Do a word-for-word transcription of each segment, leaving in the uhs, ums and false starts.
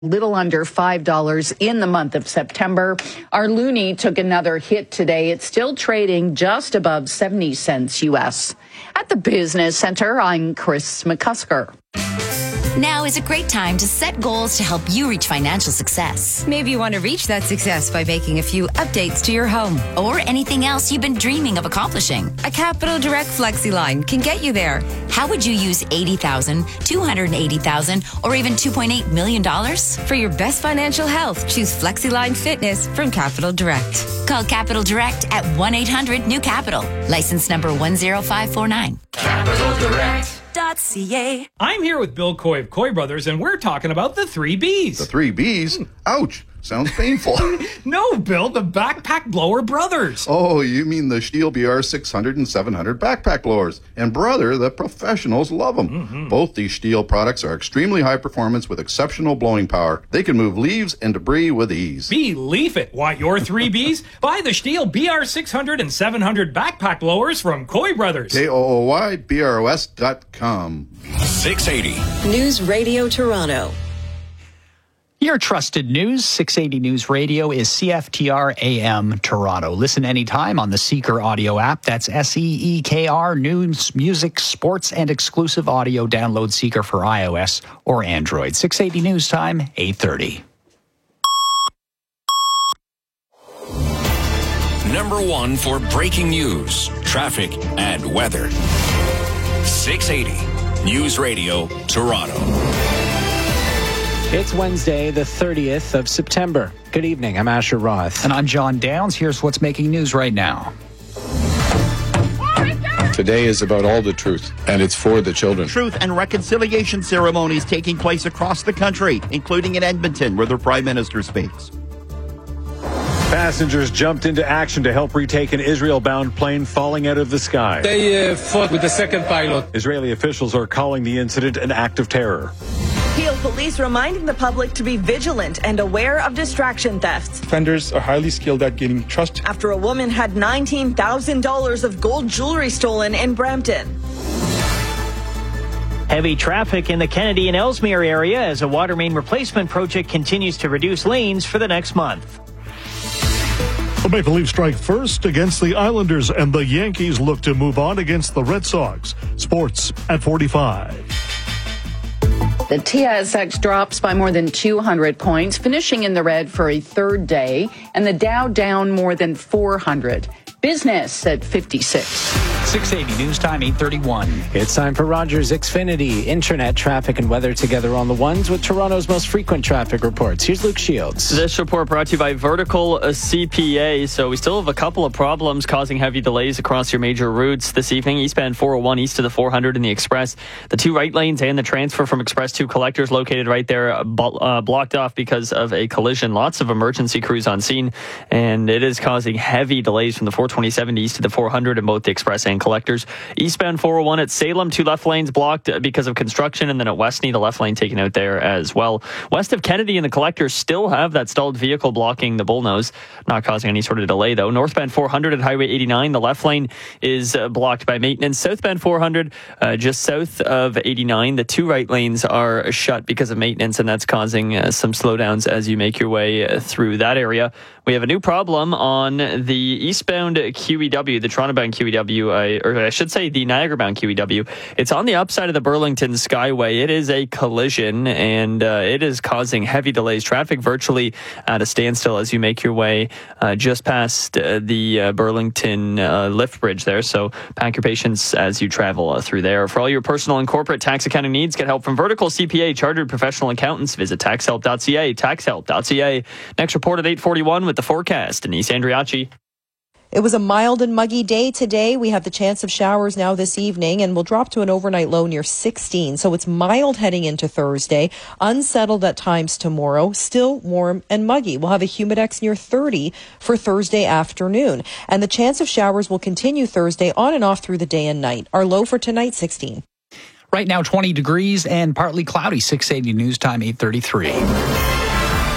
little under five dollars in the month of September. Our loonie took another hit today. It's still trading just above seventy cents U S. At the Business Center, I'm Chris McCusker. Now is a great time to set goals to help you reach financial success. Maybe you want to reach that success by making a few updates to your home. Or anything else you've been dreaming of accomplishing. A Capital Direct Flexi line can get you there. How would you use eighty thousand dollars, two hundred eighty thousand dollars, or even two point eight million dollars? For your best financial health, choose Flexi Line Fitness from Capital Direct. Call Capital Direct at one eight hundred new capital. License number one zero five four nine. Capital Direct. .ca. I'm here with Bill Coy of Coy Brothers, and we're talking about the three B's. The three B's? Ouch. Sounds painful. No, Bill, the Backpack Blower Brothers. Oh, you mean the Stihl B R six hundred and seven hundred backpack blowers. And brother, the professionals love them. Mm-hmm. Both these Stihl products are extremely high performance with exceptional blowing power. They can move leaves and debris with ease. Believe it. Want your three B's? Buy the Stihl B R six hundred and seven hundred backpack blowers from Coy Brothers. K O O Y B R O S dot com. six eighty. News Radio Toronto. Your trusted news, six eighty News Radio, is C F T R A M Toronto. Listen anytime on the Seeker audio app. That's S E E K R, news, music, sports, and exclusive audio. Download Seeker for iOS or Android. six eighty News Time, eight thirty. Number one for breaking news, traffic, and weather. six eighty News Radio Toronto. It's Wednesday, the thirtieth of September. Good evening. I'm Asher Roth. And I'm John Downs. Here's what's making news right now. Today is about all the truth, and it's for the children. Truth and reconciliation ceremonies taking place across the country, including in Edmonton, where the Prime Minister speaks. Passengers jumped into action to help retake an Israel-bound plane falling out of the sky. They uh, fought with the second pilot. Israeli officials are calling the incident an act of terror. Peel police reminding the public to be vigilant and aware of distraction thefts. Offenders are highly skilled at gaining trust. After a woman had nineteen thousand dollars of gold jewelry stolen in Brampton. Heavy traffic in the Kennedy and Ellesmere area as a water main replacement project continues to reduce lanes for the next month. The Maple Leafs strike first against the Islanders, and the Yankees look to move on against the Red Sox. Sports at forty-five. The T S X drops by more than two hundred points, finishing in the red for a third day, and the Dow down more than four hundred. Business at fifty-six. six eighty News Time, eight thirty-one. It's time for Rogers Xfinity. Internet, traffic, and weather together on the ones with Toronto's most frequent traffic reports. Here's Luke Shields. This report brought to you by Vertical C P A. So we still have a couple of problems causing heavy delays across your major routes this evening. Eastbound four oh one east of the four hundred in the Express. The two right lanes and the transfer from Express to Collectors located right there uh, blocked off because of a collision. Lots of emergency crews on scene, and it is causing heavy delays from the four twenty-seven east to the four hundred in both the Express and Collectors. Eastbound four oh one at Salem, two left lanes blocked because of construction, and then at Westney, the left lane taken out there as well. West of Kennedy and the Collectors still have that stalled vehicle blocking the Bullnose, not causing any sort of delay though. Northbound four hundred at Highway eighty-nine, the left lane is uh, blocked by maintenance. Southbound four hundred, uh, just south of eighty-nine, the two right lanes are shut because of maintenance, and that's causing uh, some slowdowns as you make your way uh, through that area. We have a new problem on the eastbound Q E W, the Toronto-bound Q E W, uh, or I should say the Niagara-bound Q E W. It's on the upside of the Burlington Skyway. It is a collision, and uh, it is causing heavy delays. Traffic virtually at a standstill as you make your way uh, just past uh, the uh, Burlington uh, lift bridge there. So pack your patience as you travel uh, through there. For all your personal and corporate tax accounting needs, get help from Vertical C P A, chartered professional accountants. Visit tax help dot c a, tax help dot c a. Next report at eight forty-one with the forecast. Denise Andriacci. It was a mild and muggy day today. We have the chance of showers now this evening, and we'll drop to an overnight low near sixteen. So it's mild heading into Thursday, unsettled at times tomorrow, still warm and muggy. We'll have a humidex near thirty for Thursday afternoon. And the chance of showers will continue Thursday on and off through the day and night. Our low for tonight, sixteen. Right now, twenty degrees and partly cloudy. six eighty News Time, eight thirty-three.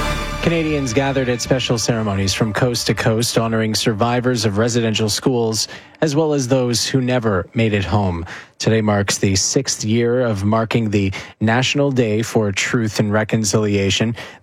Canadians gathered at special ceremonies from coast to coast honoring survivors of residential schools as well as those who never made it home. Today marks the sixth year of marking the National Day for Truth and Reconciliation.